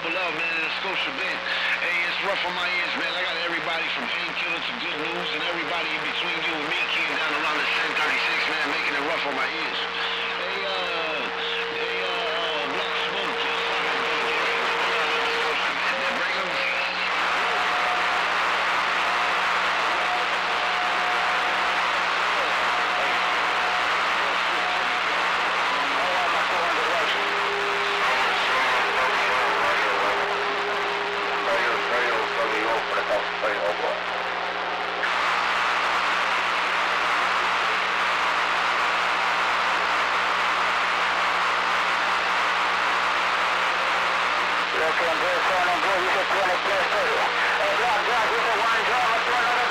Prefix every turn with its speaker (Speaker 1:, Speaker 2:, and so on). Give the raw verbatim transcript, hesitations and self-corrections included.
Speaker 1: love, man, in the Scotia Bend. Hey, it's rough on my ears, man. I got everybody from Painkiller to Good News, and everybody in between you and me came down around the ten thirty-six, man, making it rough on my ears. Hey, uh, hey, uh, Black Smoke, just fucking Scotia Bend, man, bring 'em.
Speaker 2: Looking good, turning good, you can twenty plus thirty. Hey, drop, drop, you can one drop, let's do another